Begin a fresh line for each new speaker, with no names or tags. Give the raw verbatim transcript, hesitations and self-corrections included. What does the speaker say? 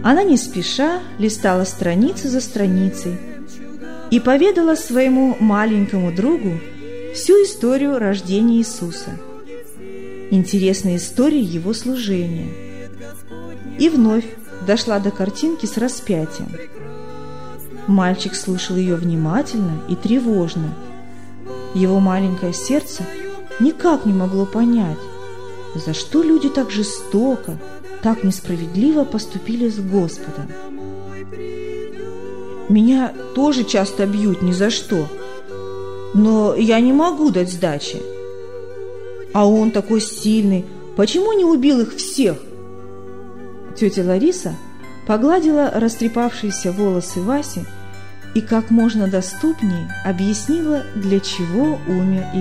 Она не спеша листала страницу за страницей и поведала своему маленькому другу всю историю рождения Иисуса, интересные истории Его служения. И вновь дошла до картинки с распятием. Мальчик слушал ее внимательно и тревожно. Его маленькое сердце никак не могло понять, за что люди так жестоко, так несправедливо поступили с Господом. «Меня тоже часто бьют ни за что, но я не могу дать сдачи. А он такой сильный, почему не убил их всех?» Тетя Лариса погладила растрепавшиеся волосы Васи и как можно доступнее объяснила, для чего умер